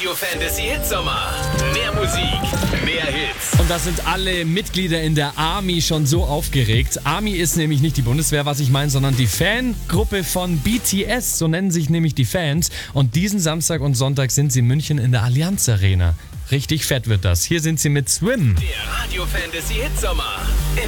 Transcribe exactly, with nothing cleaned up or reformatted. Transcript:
Radio Fantasy Hitsommer. Mehr Musik, mehr Hits. Und da sind alle Mitglieder in der Army schon so aufgeregt. Army ist nämlich nicht die Bundeswehr, was ich meine, sondern die Fangruppe von B T S. So nennen sich nämlich die Fans. Und diesen Samstag und Sonntag sind sie in München in der Allianz Arena. Richtig fett wird das. Hier sind sie mit Swim. Der Radio Fantasy Hitsommer. Immer